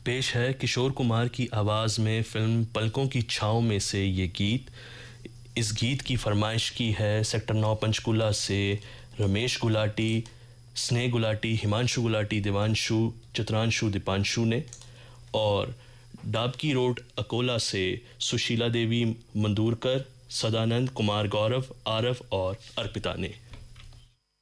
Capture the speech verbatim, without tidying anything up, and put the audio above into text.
पेश है किशोर कुमार की आवाज़ में फिल्म पलकों की छाँव में से ये गीत। इस गीत की फरमाइश की है सेक्टर नौ पंचकुला से रमेश गुलाटी, स्नेह गुलाटी, हिमांशु गुलाटी, देवांशु, चित्रांशु, दीपांशु ने, और डाबकी रोड अकोला से सुशीला देवी मंदूरकर, सदानंद, कुमार गौरव, आरव और अर्पिता ने।